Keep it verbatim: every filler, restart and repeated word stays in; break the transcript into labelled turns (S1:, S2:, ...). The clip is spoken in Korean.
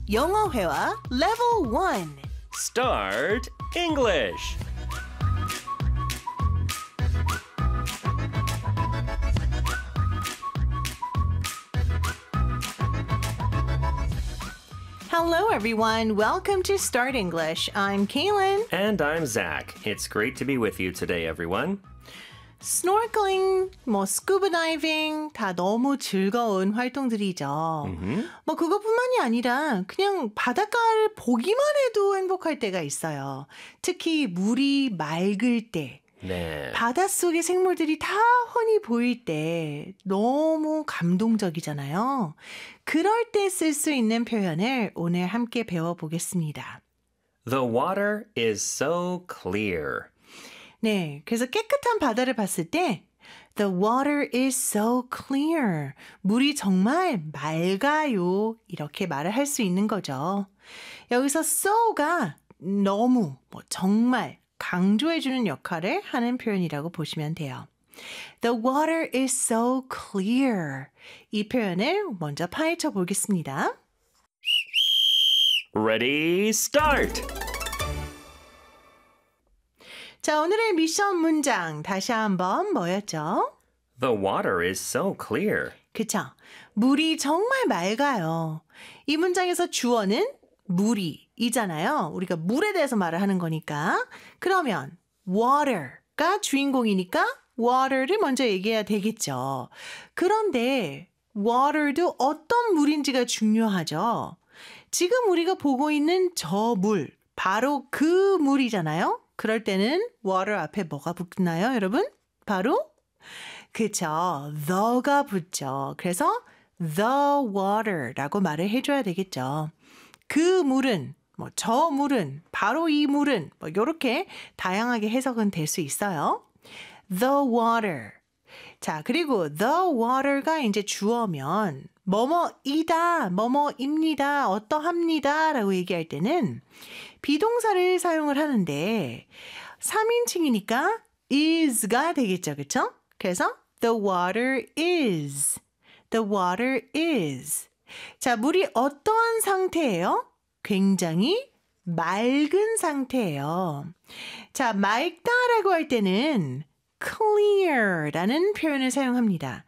S1: 영어회화 Level one.
S2: Start English.
S1: Hello, everyone. Welcome to Start English. I'm Kaylin.
S2: And I'm Zach. It's great to be with you today, everyone.
S1: Snorkeling, 뭐 scuba diving 다 너무 즐거운 활동들이죠.
S2: Mm-hmm.
S1: 뭐 그것뿐만이 아니라 그냥 바닷가를 보기만 해도 행복할 때가 있어요. 특히 물이 맑을 때.
S2: 네.
S1: 바닷속의 생물들이 다 훤히 보일 때 너무 감동적이잖아요. 그럴 때 쓸 수 있는 표현을 오늘 함께 배워보겠습니다.
S2: The water is so clear.
S1: 네, 그래서 깨끗한 바다를 봤을 때 The water is so clear. 물이 정말 맑아요. 이렇게 말을 할 수 있는 거죠. 여기서 so가 너무, 뭐 정말 강조해주는 역할을 하는 표현이라고 보시면 돼요. The water is so clear. 이 표현을 먼저 파헤쳐 보겠습니다.
S2: Ready, start!
S1: 자, 오늘의 미션 문장 다시 한번 뭐였죠?
S2: The water is so clear.
S1: 그쵸? 물이 정말 맑아요. 이 문장에서 주어는 물이 이잖아요. 우리가 물에 대해서 말을 하는 거니까. 그러면 water가 주인공이니까 water를 먼저 얘기해야 되겠죠. 그런데 water도 어떤 물인지가 중요하죠. 지금 우리가 보고 있는 저 물, 바로 그 물이잖아요. 그럴 때는 water 앞에 뭐가 붙나요, 여러분? 바로 그쵸, the가 붙죠. 그래서 the water라고 말을 해줘야 되겠죠. 그 물은, 뭐 저 물은, 바로 이 물은 뭐 이렇게 다양하게 해석은 될 수 있어요. The water. 자, 그리고 the water가 이제 주어면 뭐뭐이다, 뭐뭐입니다, 어떠합니다 라고 얘기할 때는 비동사를 사용을 하는데 삼인칭이니까 is가 되겠죠. 그쵸? 그래서 the water is. The water is. 자, 물이 어떠한 상태예요? 굉장히 맑은 상태예요. 자, 맑다라고 할 때는 clear라는 표현을 사용합니다.